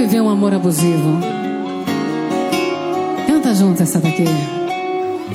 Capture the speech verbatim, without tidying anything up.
viver um amor abusivo. Canta junto essa daqui.